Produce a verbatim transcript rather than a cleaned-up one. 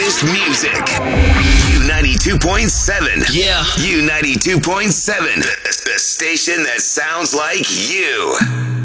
coast music. U ninety-two point seven. Yeah. U ninety-two point seven. The, the station that sounds like you.